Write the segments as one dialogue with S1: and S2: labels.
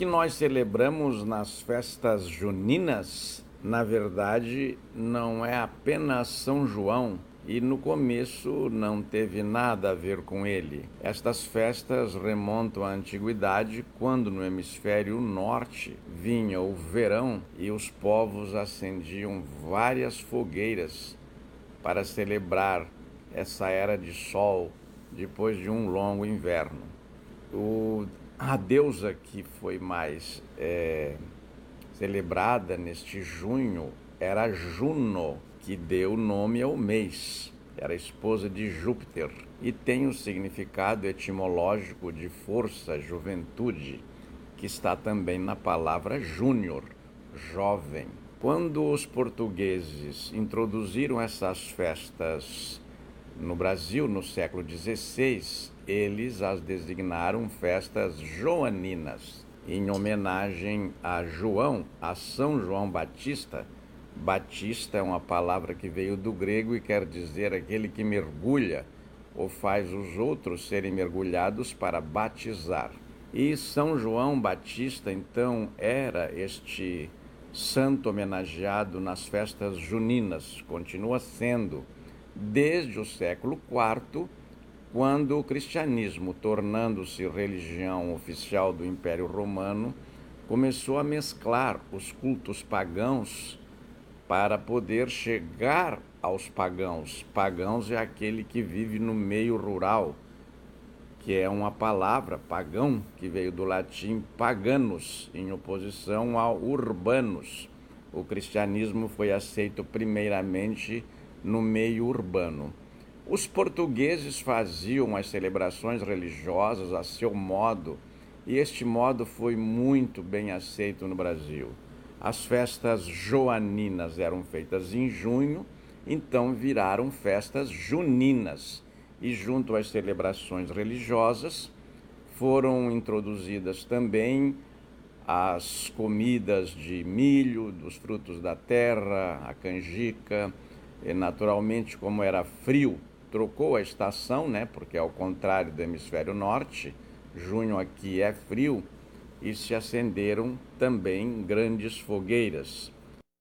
S1: que nós celebramos nas festas juninas, na verdade, não é apenas São João, e no começo não teve nada a ver com ele. Estas festas remontam à antiguidade, quando no hemisfério norte vinha o verão e os povos acendiam várias fogueiras para celebrar essa era de sol depois de um longo inverno. A deusa que foi mais celebrada neste junho era Juno, que deu nome ao mês. Era esposa de Júpiter e tem o significado etimológico de força, juventude, que está também na palavra júnior, jovem. Quando os portugueses introduziram essas festas no Brasil, no século XVI, eles as designaram festas joaninas, em homenagem a João, a São João Batista. Batista é uma palavra que veio do grego e quer dizer aquele que mergulha ou faz os outros serem mergulhados para batizar. E São João Batista, então, era este santo homenageado nas festas juninas, continua sendo, desde o século IV, quando o cristianismo, tornando-se religião oficial do Império Romano, começou a mesclar os cultos pagãos para poder chegar aos pagãos. Pagãos é aquele que vive no meio rural, que é uma palavra, pagão, que veio do latim paganos, em oposição ao urbanos. O cristianismo foi aceito primeiramente no meio urbano. Os portugueses faziam as celebrações religiosas a seu modo, e este modo foi muito bem aceito no Brasil. As festas joaninas eram feitas em junho, então viraram festas juninas. E junto às celebrações religiosas foram introduzidas também as comidas de milho, dos frutos da terra, a canjica. E naturalmente, como era frio, trocou a estação, né? Porque ao contrário do hemisfério norte, junho aqui é frio, e se acenderam também grandes fogueiras.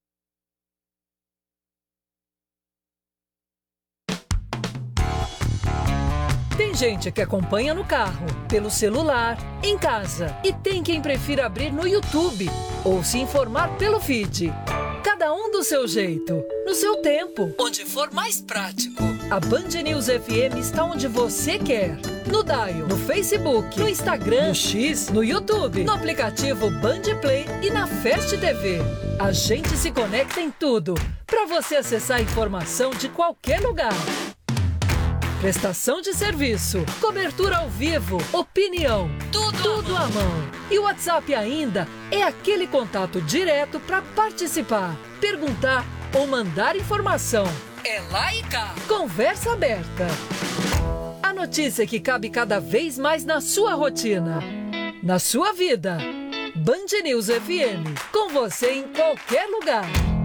S2: Tem gente que acompanha no carro, pelo celular, em casa, e tem quem prefira abrir no YouTube ou se informar pelo feed. Cada um do seu jeito, no seu tempo, onde for mais prático. A Band News FM está onde você quer. No Dial, no Facebook, no Instagram, no X, no YouTube, no aplicativo Band Play e na Fast TV. A gente se conecta em tudo, para você acessar a informação de qualquer lugar. Prestação de serviço, cobertura ao vivo, opinião, tudo à mão. E o WhatsApp ainda é aquele contato direto para participar, perguntar ou mandar informação. É lá e cá. Conversa aberta. A notícia que cabe cada vez mais na sua rotina, na sua vida. Band News FM, com você em qualquer lugar.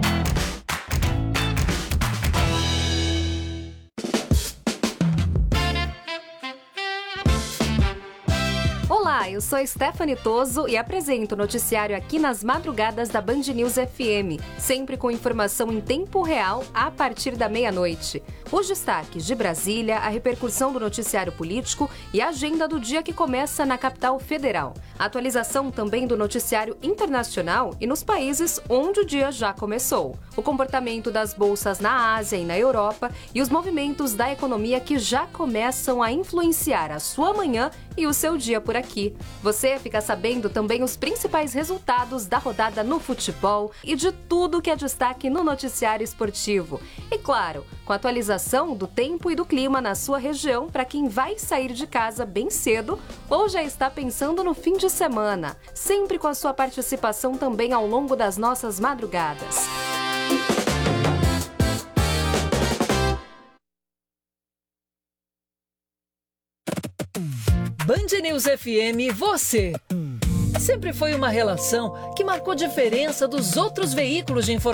S3: Olá, eu sou Stephanie Toso e apresento o noticiário aqui nas madrugadas da Band News FM, sempre com informação em tempo real a partir da meia-noite. Os destaques de Brasília, a repercussão do noticiário político e a agenda do dia que começa na capital federal. Atualização também do noticiário internacional e nos países onde o dia já começou. O comportamento das bolsas na Ásia e na Europa e os movimentos da economia que já começam a influenciar a sua manhã e o seu dia por aqui. Você fica sabendo também os principais resultados da rodada no futebol e de tudo que é destaque no noticiário esportivo. E claro, com a atualização do tempo e do clima na sua região para quem vai sair de casa bem cedo ou já está pensando no fim de semana. Sempre com a sua participação também ao longo das nossas madrugadas.
S2: Band News FM, você. Sempre foi uma relação que marcou diferença dos outros veículos de informação.